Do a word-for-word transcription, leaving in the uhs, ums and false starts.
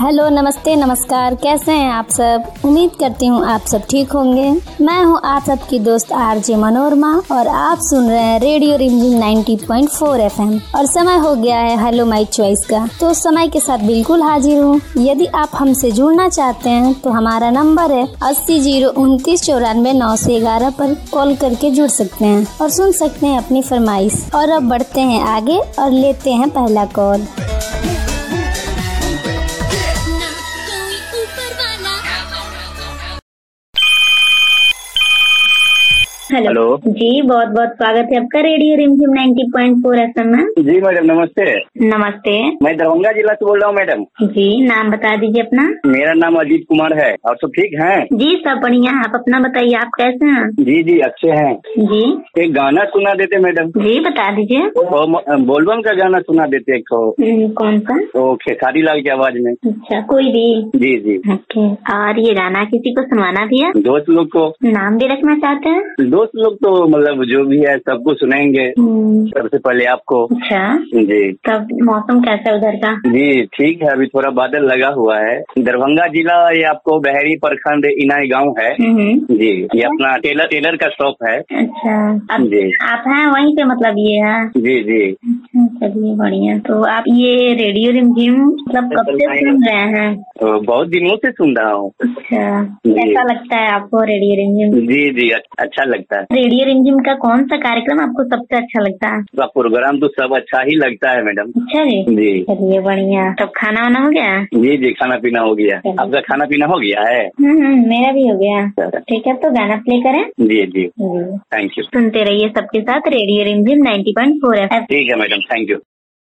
Hello, नमस्ते, नमस्कार। कैसे हैं आप सब? उम्मीद करती हूँ आप सब ठीक होंगे। मैं हूँ आप सबकी दोस्त आरजे मनोरमा और आप सुन रहे हैं रेडियो रिमझिम नब्बे पॉइंट चार एफएम और समय हो गया है हेलो माई चॉइस का। तो समय के साथ बिल्कुल हाजिर हूँ। यदि आप हमसे जुड़ना चाहते हैं तो हमारा नंबर है अस्सी जीरो उनतीस चौरानवे नौ से ग्यारह पर कॉल करके जुड़ सकते हैं और सुन सकते हैं अपनी फरमाइश। और अब बढ़ते हैं आगे और लेते हैं पहला कॉल। हेलो जी, बहुत बहुत स्वागत है आपका रेडियो रिमझिम नब्बे पॉइंट चार एफएम में। जी मैडम, नमस्ते। नमस्ते, मैं दरभंगा जिला से बोल रहा हूँ मैडम। जी, नाम बता दीजिए अपना। मेरा नाम अजीत कुमार है। और सब ठीक हैं? जी, सब बढ़िया। आप अपना बताइए, आप कैसे हैं? जी जी अच्छे हैं। जी, एक गाना सुना देते मैडम। जी बता दीजिए। बोलबम का गाना सुना देते एक तो। कौन सा? तो खेसारी लाल की आवाज में। अच्छा, कोई भी? जी जी। ओके। और ये गाना किसी को सुनवाना भी है? दोस्त लोग को। नाम भी रखना चाहते हैं? दोस्त लोग तो मतलब जो भी है सबको सुनाएंगे। सबसे पहले आपको। अच्छा जी। तब मौसम कैसा है उधर का? जी ठीक है, अभी थोड़ा बादल लगा हुआ है। दरभंगा जिला ये आपको बहरी प्रखंड इनाई गांव है। जी, ये अपना टेलर टेलर का शॉप है। अच्छा, अब जी आप हैं वहीं पे, मतलब ये है? जी जी। चलिए बढ़िया। तो आप ये रेडियो रिमझिम मतलब कब से सुन रहे हैं? तो बहुत दिनों से सुन रहा हूँ। अच्छा, कैसा लगता है आपको रेडियो रिमझिम? जी जी अच्छा लगता है। रेडियो रिमझिम का कौन सा कार्यक्रम आपको सबसे अच्छा लगता है? आपका प्रोग्राम तो सब अच्छा ही लगता है मैडम। अच्छा जी जी। चलिए बढ़िया। तब खाना वाना हो गया? जी जी, खाना पीना हो गया। आपका खाना पीना हो गया है? हम्म मेरा भी हो गया। ठीक है, तो गाना प्ले करें? जी जी थैंक यू। सुनते रहिए सबके साथ रेडियो रिमझिम नब्बे पॉइंट चार एफएम। ठीक है मैडम, थैंक यू।